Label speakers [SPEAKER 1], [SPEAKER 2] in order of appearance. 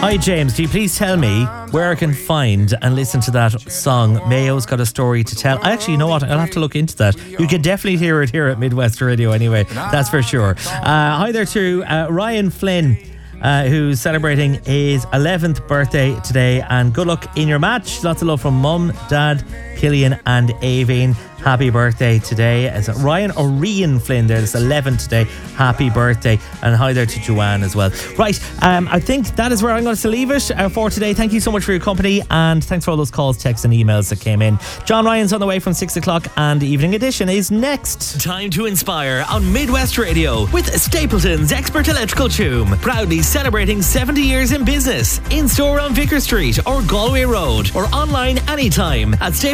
[SPEAKER 1] Hi James, can you please tell me where I can find and listen to that song, Mayo's Got a Story to Tell? Actually, you know what? I'll have to look into that. You can definitely hear it here at Midwest Radio anyway, that's for sure. Hi there to Ryan Flynn, who's celebrating his 11th birthday today, and good luck in your match. Lots of love from Mum, Dad, Killian and Aveen. Happy birthday today. Is it Ryan or Rian Flynn there? It's 11 today. Happy birthday. And hi there to Joanne as well. Right, I think that is where I'm going to leave it for today. Thank you so much for your company, and thanks for all those calls, texts and emails that came in. John Ryan's on the way from 6 o'clock, and the evening edition is next.
[SPEAKER 2] Time to inspire on Midwest Radio with Stapleton's Expert Electrical Choom. Proudly celebrating 70 years in business. In store on Vicar Street or Galway Road, or online anytime at